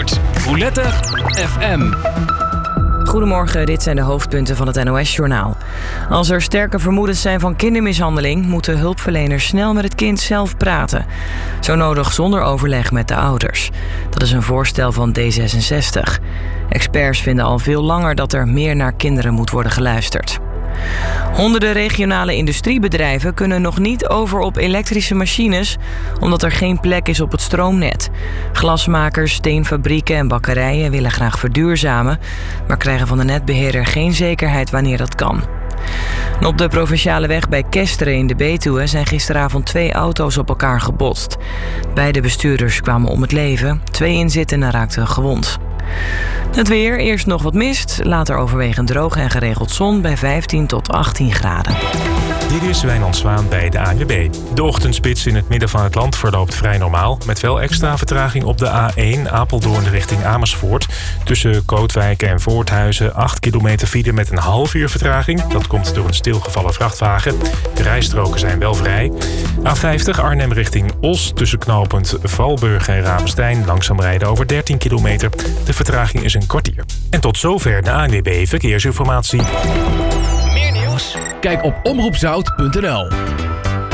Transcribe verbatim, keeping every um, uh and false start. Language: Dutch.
Zandvoort. Roulette F M. Goedemorgen, dit zijn de hoofdpunten van het N O S-journaal. Als er sterke vermoedens zijn van kindermishandeling, moeten hulpverleners snel met het kind zelf praten. Zo nodig zonder overleg met de ouders. Dat is een voorstel van D zesenzestig. Experts vinden al veel langer dat er meer naar kinderen moet worden geluisterd. Honderden regionale industriebedrijven kunnen nog niet over op elektrische machines, omdat er geen plek is op het stroomnet. Glasmakers, steenfabrieken en bakkerijen willen graag verduurzamen, maar krijgen van de netbeheerder geen zekerheid wanneer dat kan. En op de provinciale weg bij Kesteren in de Betuwe zijn gisteravond twee auto's op elkaar gebotst. Beide bestuurders kwamen om het leven, twee inzittenden raakten gewond. Het weer, eerst nog wat mist, later overwegend droog en geregeld zon bij vijftien tot achttien graden. Dit is Wijnand Zwaan bij de A N W B. De ochtendspits in het midden van het land verloopt vrij normaal, met wel extra vertraging op de A één Apeldoorn richting Amersfoort. Tussen Kootwijk en Voorthuizen acht kilometer file met een half uur vertraging. Dat komt door een stilgevallen vrachtwagen. De rijstroken zijn wel vrij. A vijftig Arnhem richting Os tussen knooppunt Valburg en Ravenstein langzaam rijden over dertien kilometer. De vertraging is een kwartier. En tot zover de A N W B Verkeersinformatie. Meer nieuws? Kijk op omroep zout punt n l.